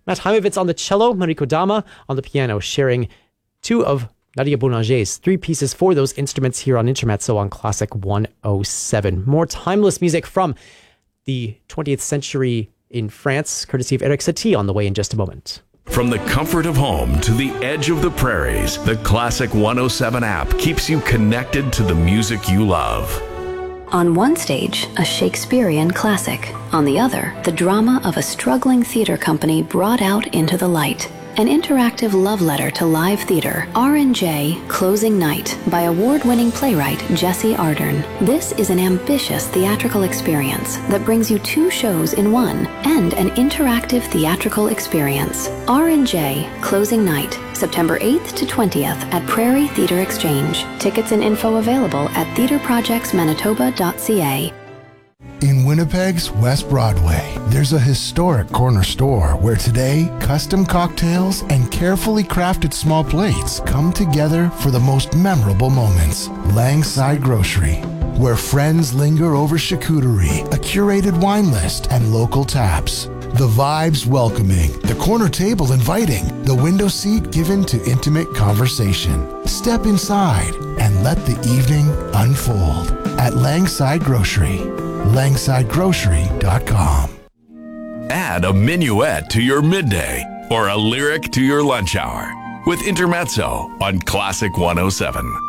Matt Heimovitz on the cello, Mariko Dama on the piano, sharing two of Nadia Boulanger's three pieces for those instruments here on Intermezzo on Classic 107. More timeless music from the 20th century in France, courtesy of Eric Satie, on the way in just a moment. From the comfort of home to the edge of the prairies, the Classic 107 app keeps you connected to the music you love. On one stage, a Shakespearean classic. On the other, the drama of a struggling theater company brought out into the light. An interactive love letter to live theater, R&J Closing Night, by award-winning playwright Jesse Ardern. This is an ambitious theatrical experience that brings you two shows in one and an interactive theatrical experience. R&J Closing Night, September 8th to 20th at Prairie Theater Exchange. Tickets and info available at theaterprojectsmanitoba.ca. In Winnipeg's West Broadway, there's a historic corner store where today, custom cocktails and carefully crafted small plates come together for the most memorable moments. Langside Grocery, where friends linger over charcuterie, a curated wine list, and local taps. The vibes welcoming, the corner table inviting, the window seat given to intimate conversation. Step inside and let the evening unfold at Langside Grocery. LangsideGrocery.com. Add a minuet to your midday or a lyric to your lunch hour with Intermezzo on Classic 107.